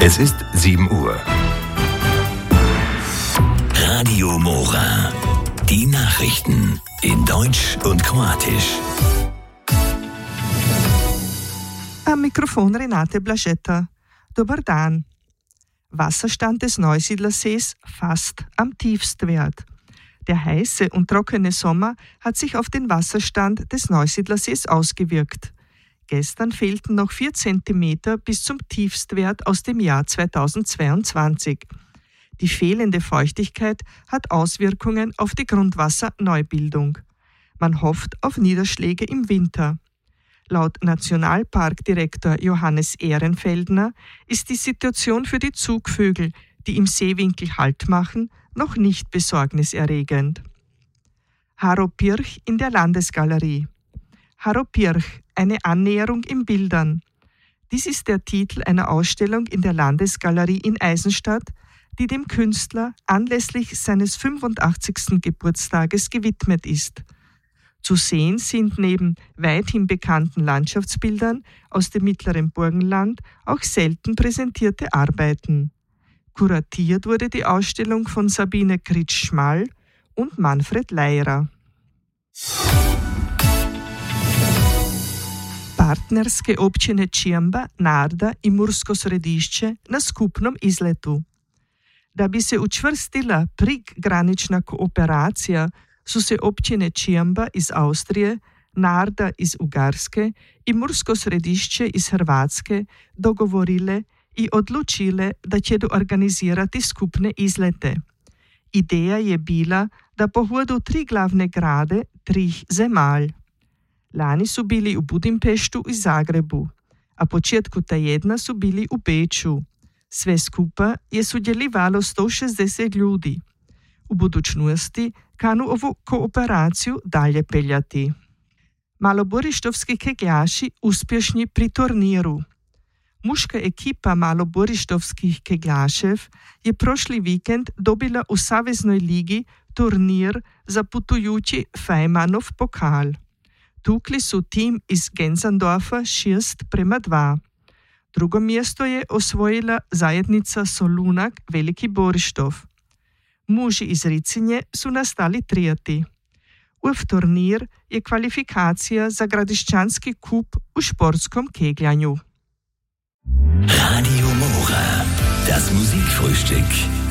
Es ist 7 Uhr. Radio Mora. Die Nachrichten in Deutsch und Kroatisch. Am Mikrofon Renate Blaschetta. Dobar dan. Wasserstand des Neusiedlersees fast am Tiefstwert. Der heiße und trockene Sommer hat sich auf den Wasserstand des Neusiedlersees ausgewirkt. Gestern fehlten noch 4 Zentimeter bis zum Tiefstwert aus dem Jahr 2022. Die fehlende Feuchtigkeit hat Auswirkungen auf die Grundwasserneubildung. Man hofft auf Niederschläge im Winter. Laut Nationalparkdirektor Johannes Ehrenfeldner ist die Situation für die Zugvögel, die im Seewinkel Halt machen, noch nicht besorgniserregend. Harro-Pirch in der Landesgalerie. Harro-Pirch, eine Annäherung in Bildern. Dies ist der Titel einer Ausstellung in der Landesgalerie in Eisenstadt, die dem Künstler anlässlich seines 85. Geburtstages gewidmet ist. Zu sehen sind neben weithin bekannten Landschaftsbildern aus dem mittleren Burgenland auch selten präsentierte Arbeiten. Kuratiert wurde die Ausstellung von Sabine Kritsch-Schmall und Manfred Leirer. Partnerske općine Čiamba, Narda i Mursko Središće na skupnom izletu. Da bi se učvrstila prekgranična kooperacija, su se općine Čiamba iz Austrije, Narda iz Ugarske i Mursko Središće iz Hrvatske dogovorile i odlučile da će organizirati skupne izlete. Ideja je bila da pohodu 3 glavne grade 3 zemalj. Lani su bili u Budimpeštu i Zagrebu, a početku tjedna su bili u Beču. Sve skupa je sudjelovalo 160 ljudi. U budućnosti kanu ovu kooperaciju dalje peljati. Maloborištovski kegljaši uspješni pri turniru. Muška ekipa maloborištovskih kegljašev je prošli vikend dobila u Saveznoj ligi turnir za putujući Fajmanov pokal. Tukli su tim iz Gensandorfa 6-2. Drugo mjesto je osvojila zajednica Solunak Veliki Borištov. Muži iz Ricinje su nastali trijati. Uf turnir je kvalifikacija za Gradišćanski kup u športskom kegljanju. Radio Mora. Das Musikfrühstück.